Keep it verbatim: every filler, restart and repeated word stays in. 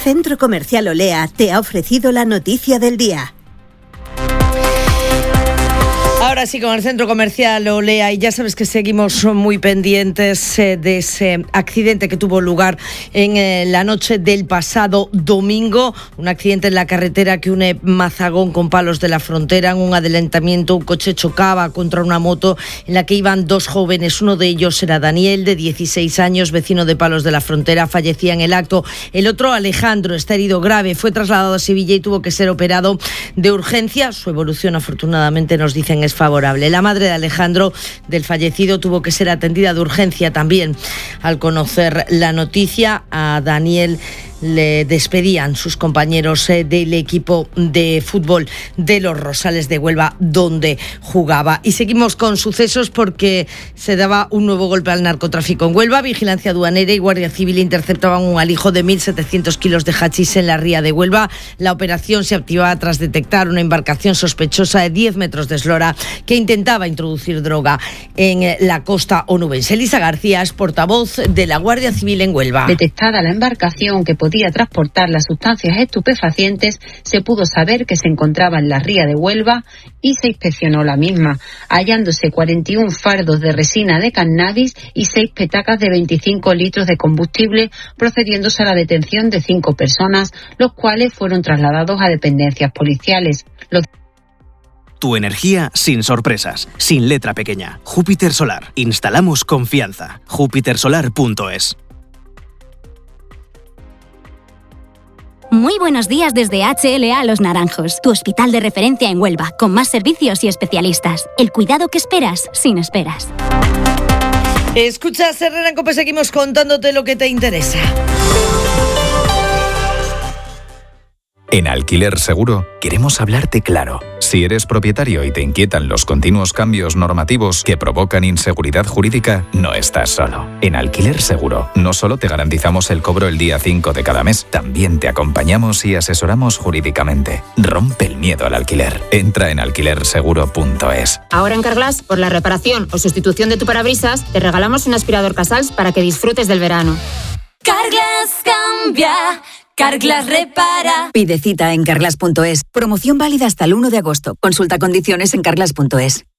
Centro Comercial Olea te ha ofrecido la noticia del día. Ahora sí, con el Centro Comercial Olea, y ya sabes que seguimos muy pendientes eh, de ese accidente que tuvo lugar en eh, la noche del pasado domingo. Un accidente en la carretera que une Mazagón con Palos de la Frontera. En un adelantamiento, un coche chocaba contra una moto en la que iban dos jóvenes. Uno de ellos era Daniel, de dieciséis años, vecino de Palos de la Frontera, fallecía en el acto. El otro, Alejandro, está herido grave. Fue trasladado a Sevilla y tuvo que ser operado de urgencia. Su evolución, afortunadamente, nos dicen, es favorable. La madre de Alejandro, del fallecido, tuvo que ser atendida de urgencia también. Al conocer la noticia, a Daniel le despedían sus compañeros eh, del equipo de fútbol de los Rosales de Huelva, donde jugaba. Y seguimos con sucesos porque se daba un nuevo golpe al narcotráfico en Huelva. Vigilancia aduanera y Guardia Civil interceptaban un alijo de mil setecientos kilos de hachís en la ría de Huelva. La operación se activaba tras detectar una embarcación sospechosa de diez metros de eslora que intentaba introducir droga en la costa onubense. Elisa García es portavoz de la Guardia Civil en Huelva. Detectada la embarcación que podía transportar las sustancias estupefacientes, se pudo saber que se encontraba en la ría de Huelva y se inspeccionó la misma, hallándose cuarenta y uno fardos de resina de cannabis y seis petacas de veinticinco litros de combustible, procediéndose a la detención de cinco personas, los cuales fueron trasladados a dependencias policiales. Los Tu energía sin sorpresas, sin letra pequeña. Júpiter Solar. Instalamos confianza. júpiter solar punto es. Muy buenos días desde H L A Los Naranjos, tu hospital de referencia en Huelva, con más servicios y especialistas. El cuidado que esperas, sin esperas. Escuchas Herrera en COPE, seguimos contándote lo que te interesa. En Alquiler Seguro queremos hablarte claro. Si eres propietario y te inquietan los continuos cambios normativos que provocan inseguridad jurídica, no estás solo. En Alquiler Seguro no solo te garantizamos el cobro el día cinco de cada mes, también te acompañamos y asesoramos jurídicamente. Rompe el miedo al alquiler. Entra en alquiler seguro punto es. Ahora en Carglass, por la reparación o sustitución de tu parabrisas, te regalamos un aspirador Casals para que disfrutes del verano. Carglass cambia. Carglass repara. Pide cita en carglass punto es. Promoción válida hasta el uno de agosto. Consulta condiciones en carglass punto es.